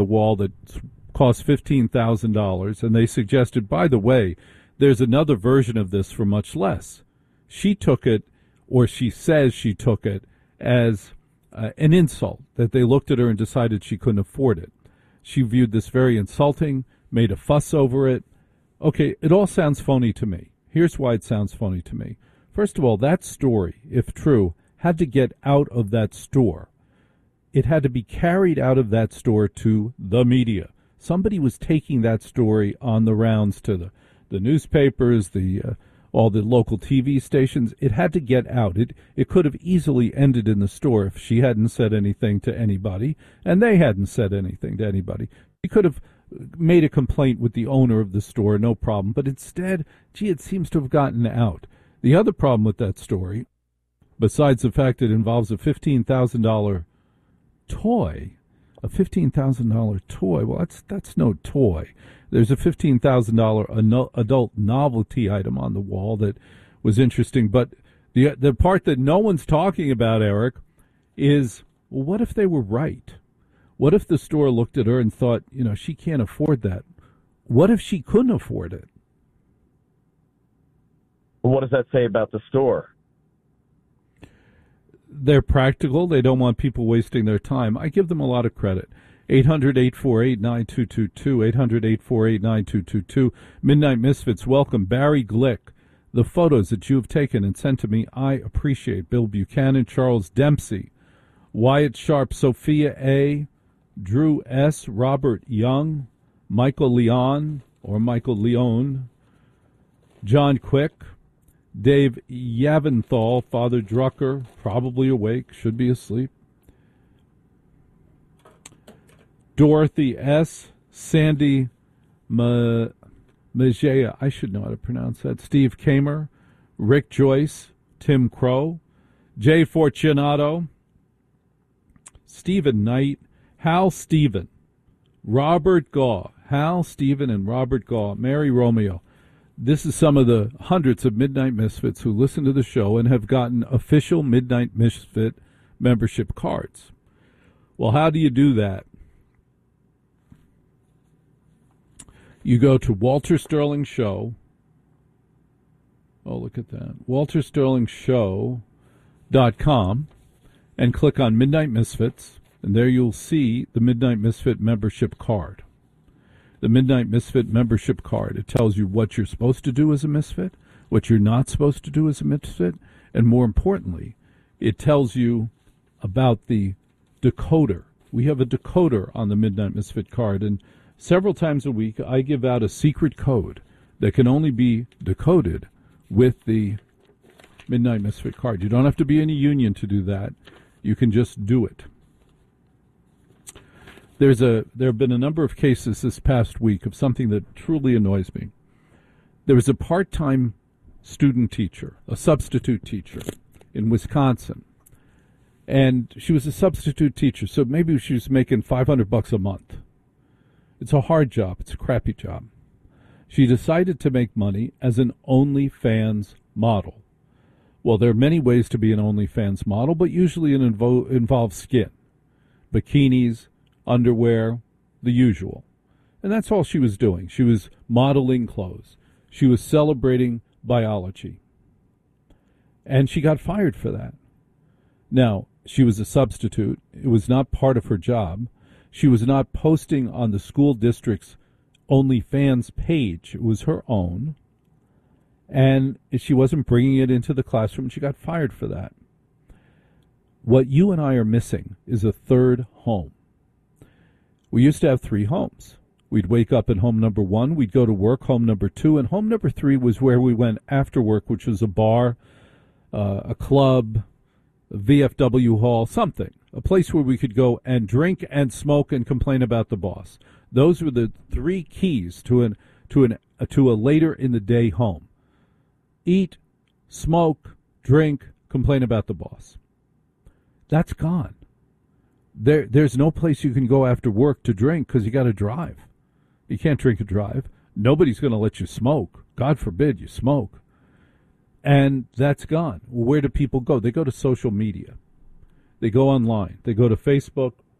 the wall that cost $15,000, and they suggested, by the way, there's another version of this for much less. She took it, or she says she took it, as an insult, that they looked at her and decided she couldn't afford it. She viewed this very insulting, made a fuss over it. Okay, it all sounds phony to me. Here's why it sounds phony to me. First of all, that story, if true, had to get out of that store. It had to be carried out of that store to the media. Somebody was taking that story on the rounds to the newspapers, all the local TV stations. It had to get out. It could have easily ended in the store if she hadn't said anything to anybody, and they hadn't said anything to anybody. She could have made a complaint with the owner of the store, no problem. But instead, it seems to have gotten out. The other problem with that story, besides the fact it involves a $15,000 toy, well, that's no toy. There's a $15,000 adult novelty item on the wall that was interesting. But the part that no one's talking about, Eric, is, well, what if they were right? What if the store looked at her and thought, she can't afford that? What if she couldn't afford it? Well, what does that say about the store? They're practical. They don't want people wasting their time. I give them a lot of credit. 800-848-9222, 800-848-9222. Midnight Misfits, welcome. Barry Glick, the photos that you have taken and sent to me, I appreciate. Bill Buchanan, Charles Dempsey, Wyatt Sharp, Sophia A., Drew S., Robert Young, Michael Leon, John Quick, Dave Yaventhal, Father Drucker, probably awake, should be asleep. Dorothy S., Sandy Majea, I should know how to pronounce that, Steve Kamer, Rick Joyce, Tim Crow, Jay Fortunato, Stephen Knight, Hal Stephen, Robert Gaw, Hal Stephen and Robert Gaw, Mary Romeo. This is some of the hundreds of Midnight Misfits who listen to the show and have gotten official Midnight Misfit membership cards. Well, how do you do that? You go to Walter Sterling Show. Oh, look at that. WalterSterlingShow.com and click on Midnight Misfits, and there you'll see the Midnight Misfit membership card. The Midnight Misfit membership card. It tells you what you're supposed to do as a misfit, what you're not supposed to do as a misfit, and more importantly, it tells you about the decoder. We have a decoder on the Midnight Misfit card, and several times a week I give out a secret code that can only be decoded with the Midnight Misfit card. You don't have to be in a union to do that. You can just do it. There have been a number of cases this past week of something that truly annoys me. There was a part-time student teacher, a substitute teacher in Wisconsin, and she was a substitute teacher, so maybe she was making $500 a month. It's a hard job. It's a crappy job. She decided to make money as an OnlyFans model. Well, there are many ways to be an OnlyFans model, but usually it involves skin, bikinis, underwear, the usual. And that's all she was doing. She was modeling clothes. She was celebrating biology. And she got fired for that. Now, she was a substitute. It was not part of her job. She was not posting on the school district's OnlyFans page. It was her own. And she wasn't bringing it into the classroom. She got fired for that. What you and I are missing is a third home. We used to have 3 homes. We'd wake up in home number 1, we'd go to work, home number 2, and home number 3 was where we went after work, which was a bar, a club, a VFW hall, something. A place where we could go and drink and smoke and complain about the boss. Those were the 3 keys to a later in the day home. Eat, smoke, drink, complain about the boss. That's gone. There's no place you can go after work to drink because you got to drive. You can't drink and drive. Nobody's going to let you smoke. God forbid you smoke. And that's gone. Where do people go? They go to social media. They go online. They go to Facebook